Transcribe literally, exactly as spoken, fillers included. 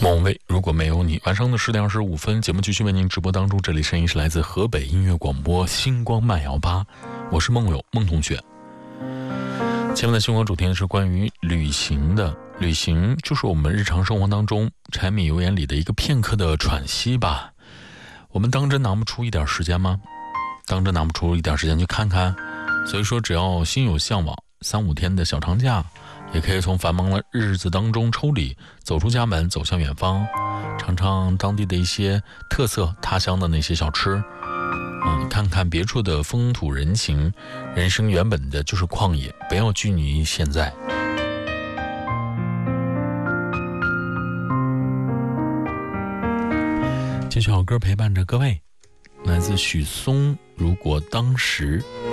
某位如果没有你，晚上的十点二十五分，节目继续为您直播当中。这里声音是来自河北音乐广播星光慢摇吧，我是梦友孟同学。前面的星光主题是关于旅行的，旅行就是我们日常生活当中柴米油盐里的一个片刻的喘息吧。我们当真拿不出一点时间吗？当真拿不出一点时间去看看？所以说，只要心有向往，三五天的小长假，也可以从繁忙的日子当中抽离，走出家门，走向远方，尝尝当地的一些特色他乡的那些小吃，嗯，看看别处的风土人情。人生原本的就是旷野，不要拘泥于现在。这首好歌陪伴着各位，来自许嵩《如果当时》。